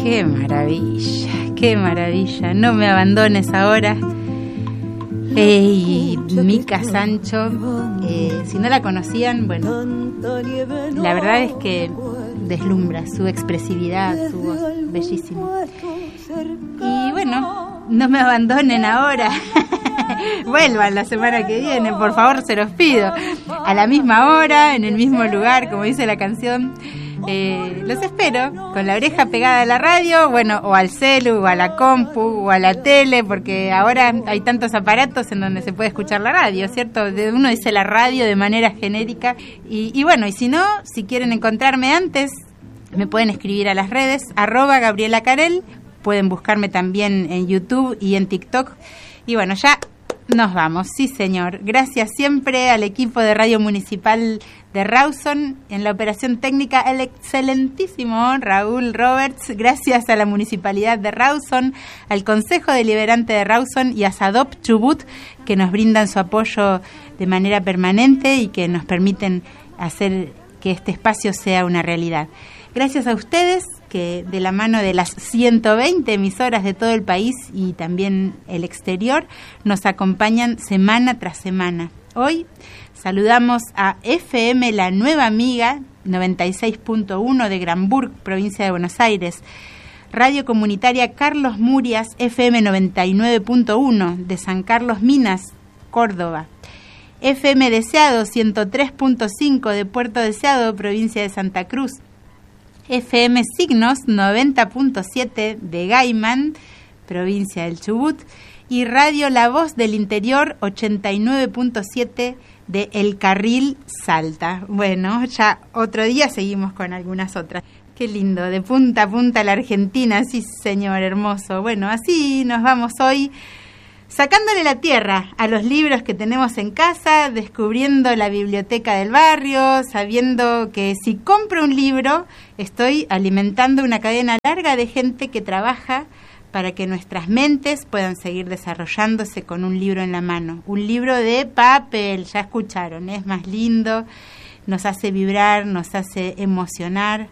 Qué maravilla, no me abandones ahora. Mica Sancho, si no la conocían, bueno, la verdad es que deslumbra su expresividad, su voz, bellísimo. Y bueno, no me abandonen ahora. Vuelvan la semana que viene, por favor, se los pido. A la misma hora, en el mismo lugar, como dice la canción. Los espero con la oreja pegada a la radio, bueno, o al celu, o a la compu, o a la tele, porque ahora hay tantos aparatos en donde se puede escuchar la radio, ¿cierto? Uno dice la radio de manera genérica, y bueno, y si no, si quieren encontrarme antes, me pueden escribir a las redes, @Gabriela Carel, pueden buscarme también en YouTube y en TikTok, y bueno, ya nos vamos, sí señor. Gracias siempre al equipo de Radio Municipal de Rawson, en la operación técnica el excelentísimo Raúl Roberts. Gracias a la Municipalidad de Rawson, al Consejo Deliberante de Rawson y a SADOP Chubut, que nos brindan su apoyo de manera permanente y que nos permiten hacer que este espacio sea una realidad. Gracias a ustedes, que de la mano de las 120 emisoras de todo el país y también el exterior, nos acompañan semana tras semana. Hoy saludamos a FM La Nueva Amiga, 96.1 de Granburg, provincia de Buenos Aires. Radio Comunitaria Carlos Murias, FM 99.1 de San Carlos Minas, Córdoba. FM Deseado, 103.5 de Puerto Deseado, provincia de Santa Cruz. FM Signos 90.7 de Gaiman, provincia del Chubut, y Radio La Voz del Interior 89.7 de El Carril, Salta. Bueno, ya otro día seguimos con algunas otras. Qué lindo, de punta a punta la Argentina, sí señor, hermoso. Bueno, así nos vamos hoy, sacándole la tierra a los libros que tenemos en casa, descubriendo la biblioteca del barrio, sabiendo que si compro un libro, estoy alimentando una cadena larga de gente que trabaja para que nuestras mentes puedan seguir desarrollándose con un libro en la mano. Un libro de papel, ya escucharon, es más lindo, nos hace vibrar, nos hace emocionar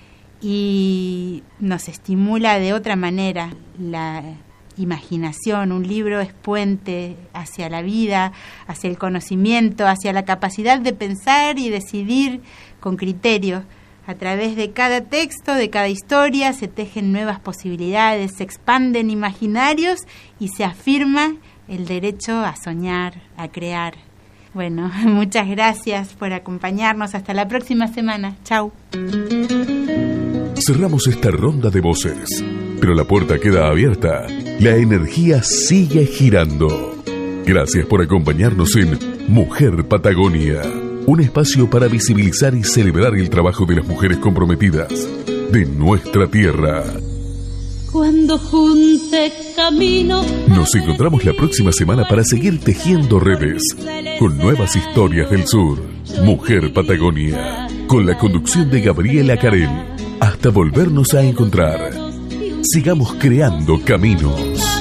y nos estimula de otra manera la imaginación. Un libro es puente hacia la vida, hacia el conocimiento, hacia la capacidad de pensar y decidir con criterio. A través de cada texto, de cada historia, se tejen nuevas posibilidades, se expanden imaginarios y se afirma el derecho a soñar, a crear. Bueno, muchas gracias por acompañarnos. Hasta la próxima semana. Chau. Cerramos esta ronda de voces, pero la puerta queda abierta. La energía sigue girando. Gracias por acompañarnos en Mujer Patagonia, un espacio para visibilizar y celebrar el trabajo de las mujeres comprometidas de nuestra tierra. Cuando junte camino. Nos encontramos la próxima semana para seguir tejiendo redes con nuevas historias del sur. Mujer Patagonia, con la conducción de Gabriela Carel. Hasta volvernos a encontrar. Sigamos creando caminos.